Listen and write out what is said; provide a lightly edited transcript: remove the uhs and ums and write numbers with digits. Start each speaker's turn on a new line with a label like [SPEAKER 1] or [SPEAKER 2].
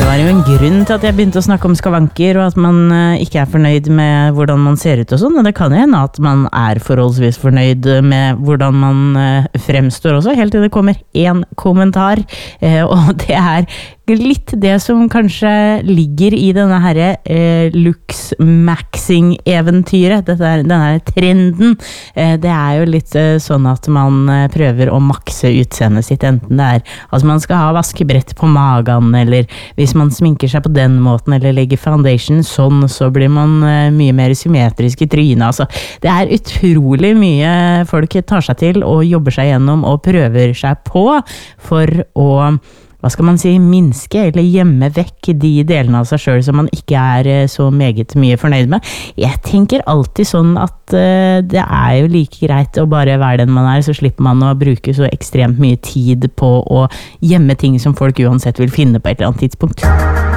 [SPEAKER 1] var jo en grunn til at jeg begynte å snakke om skavanker, og at man ikke fornøyd med hvordan man ser ut og sånn, og det kan jo hende at man forholdsvis fornøyd med hvordan man fremstår også, helt til det kommer en kommentar, og det litt det som kanskje ligger i denne her looks-maxing-eventyret, denne trenden. Det jo litt sånn at man prøver å makse utseendet sitt, enten det altså man skal ha vaskebrett på magen, eller hvis man sminker seg på den måten, eller legger foundation sånn, så blir man mye mer symmetrisk i trynet. Altså, det utrolig mye folk tar seg til og jobber seg gjennom og prøver seg på for å hva skal man si, minske eller gjemme vekk de delene av seg selv som man ikke så meget mye fornøyd med. Jeg tenker alltid sånn at det jo like greit å bare være den man så slipper man å bruke så ekstremt mye tid på å gjemme ting som folk uansett vil finne på et eller annet tidspunkt.